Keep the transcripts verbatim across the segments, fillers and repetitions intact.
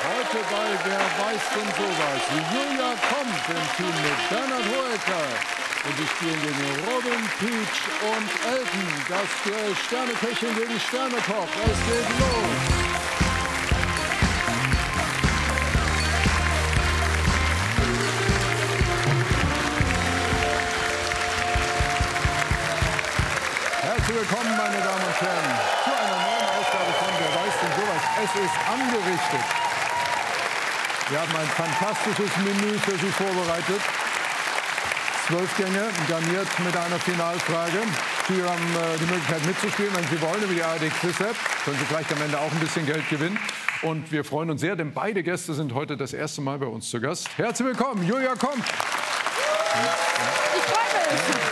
Heute bei Wer weiß denn sowas? Julia kommt im Team mit Bernhard Hoeker. Und sie spielen gegen Robin, Peach und Elton. Das Duell Sterneköchin gegen Sternekoch. Es geht los. Herzlich willkommen, meine Damen und Herren, zu einer neuen Ausgabe von Wer weiß denn sowas? Es ist angerichtet. Wir haben ein fantastisches Menü für Sie vorbereitet. Zwölf Gänge, garniert mit einer Finalfrage. Sie haben äh, die Möglichkeit mitzuspielen, wenn Sie wollen, über die A R D Quiz-App. Können Sie vielleicht am Ende auch ein bisschen Geld gewinnen. Und wir freuen uns sehr, denn beide Gäste sind heute das erste Mal bei uns zu Gast. Herzlich willkommen, Julia kommt. Ich freue mich.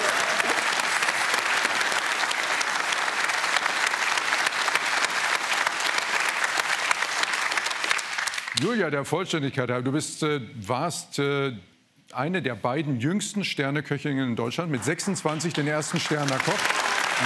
Julia, der Vollständigkeit halber, du bist, äh, warst äh, eine der beiden jüngsten Sterneköchinnen in Deutschland, mit sechsundzwanzig den ersten Sterner Koch. Mhm.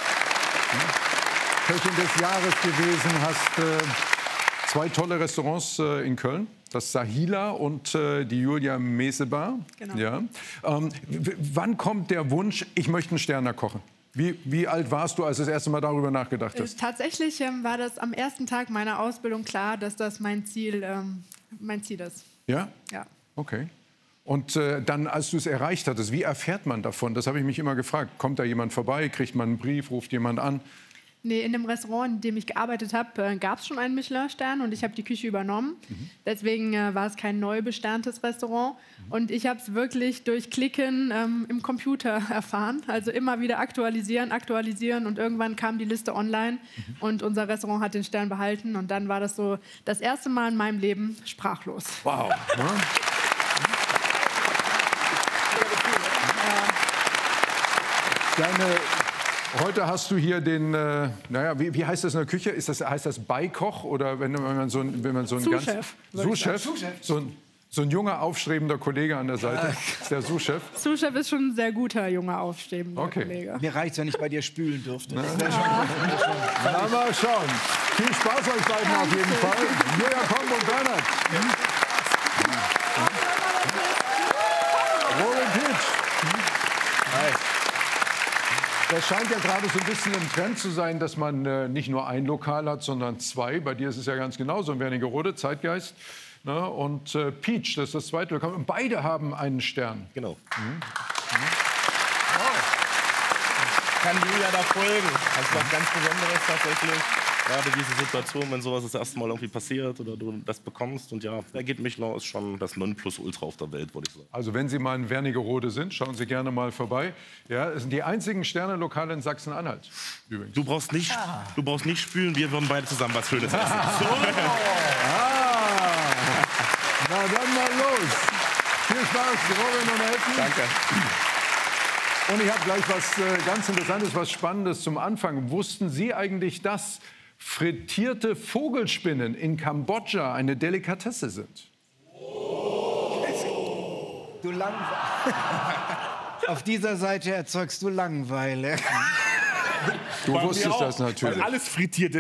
Mhm. Köchin des Jahres gewesen, hast äh, zwei tolle Restaurants äh, in Köln, das Sahila und äh, die Julia Mesebar. Genau. Ja. Ähm, wann kommt der Wunsch, ich möchte einen Sterner kochen? Wie, wie alt warst du, als du das erste Mal darüber nachgedacht hast? Äh, tatsächlich ähm, war das am ersten Tag meiner Ausbildung klar, dass das mein Ziel, ähm, mein Ziel ist. Ja? Ja. Okay. Und äh, dann, als du es erreicht hattest, wie erfährt man davon? Das habe ich mich immer gefragt. Kommt da jemand vorbei, kriegt man einen Brief, ruft jemand an? Nee, in dem Restaurant, in dem ich gearbeitet habe, äh, gab es schon einen Michelin-Stern und ich habe die Küche übernommen. Mhm. Deswegen äh, war es kein neu besterntes Restaurant. Mhm. Und ich habe es wirklich durch Klicken ähm, im Computer erfahren. Also immer wieder aktualisieren, aktualisieren. Und irgendwann kam die Liste online mhm. und unser Restaurant hat den Stern behalten. Und dann war das so das erste Mal in meinem Leben sprachlos. Wow. Ja. Deine, heute hast du hier den, äh, naja, wie, wie heißt das in der Küche? Ist das, heißt das Beikoch oder wenn, wenn man so ein, wenn man so ein ganz Sous-Chef. Sous-Chef, so ein, so ein junger aufstrebender Kollege an der Seite, ist der Sous-Chef. Sous-Chef ist schon ein sehr guter junger aufstrebender Okay. Kollege. Mir reicht's, wenn ich bei dir spülen dürfte. Na, Na mal schauen. Viel Spaß euch beiden auf jeden Fall. Julia Komp und Bernhard. Robin Peach. Hi. Das scheint ja gerade so ein bisschen im Trend zu sein, dass man äh, nicht nur ein Lokal hat, sondern zwei. Bei dir ist es ja ganz genauso in Wernigerode, Zeitgeist. Ne? Und äh, Peach, das ist das zweite Lokal. Und beide haben einen Stern. Genau. Mhm. Mhm. Oh. Kann Julia da folgen? Das ist was ganz Besonderes tatsächlich. Gerade diese Situation, wenn sowas das erste Mal irgendwie passiert oder du das bekommst. Und ja, da geht Michelin ist schon das Nonplusultra auf der Welt, würde ich sagen. Also wenn Sie mal in Wernigerode sind, schauen Sie gerne mal vorbei. Ja, es sind die einzigen Sterne-Lokale in Sachsen-Anhalt übrigens. Du brauchst nicht, ah. du brauchst nicht spülen, wir würden beide zusammen was Schönes essen. So. Ah. Na dann mal los. Viel Spaß, Robin und Elton. Danke. Und ich habe gleich was äh, ganz Interessantes, was Spannendes zum Anfang. Wussten Sie eigentlich, dass frittierte Vogelspinnen in Kambodscha eine Delikatesse sind? Du Langwe Auf dieser Seite erzeugst du Langeweile. Du wusstest das natürlich. Weil alles frittiert